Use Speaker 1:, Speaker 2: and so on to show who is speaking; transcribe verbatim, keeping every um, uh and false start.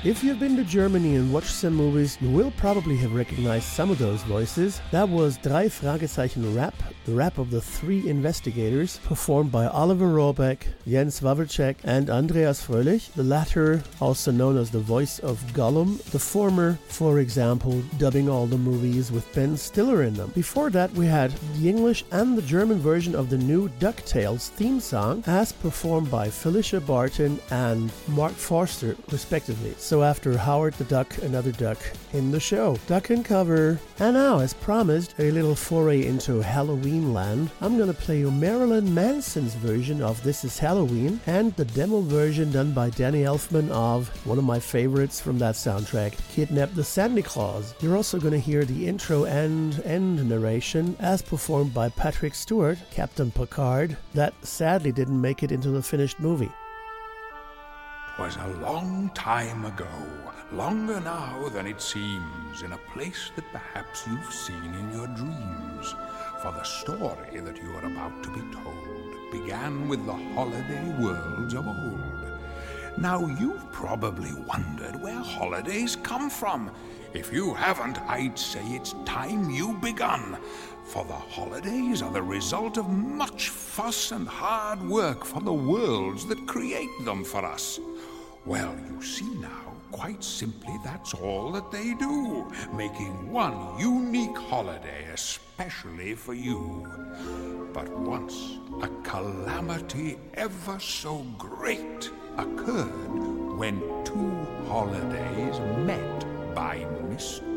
Speaker 1: If you've been to Germany and watched some movies, you will probably have recognized some of those voices. That was Drei Fragezeichen Rap, the rap of the Three Investigators, performed by Oliver Rohrbeck, Jens Wawrczeck, and Andreas Fröhlich, the latter also known as the voice of Gollum, the former, for example, dubbing all the movies with Ben Stiller in them. Before that, we had the English and the German version of the new DuckTales theme song, as performed by Felicia Barton and Mark Forster, respectively. So after Howard the Duck, another duck in the show. Duck and cover. And now, as promised, a little foray into Halloween land. I'm gonna play you Marilyn Manson's version of This Is Halloween and the demo version done by Danny Elfman of one of my favorites from that soundtrack, Kidnap the Santa Claus. You're also gonna hear the intro and end narration as performed by Patrick Stewart, Captain Picard, that sadly didn't make it into the finished movie.
Speaker 2: 'Twas a long time ago, longer now than it seems, in a place that perhaps you've seen in your dreams. For the story that you are about to be told began with the holiday worlds of old. Now you've probably wondered where holidays come from. If you haven't, I'd say it's time you begun. For the holidays are the result of much fuss and hard work for the worlds that create them for us. Well, you see now, quite simply that's all that they do, making one unique holiday especially for you. But once a calamity ever so great occurred when two holidays met by mistake.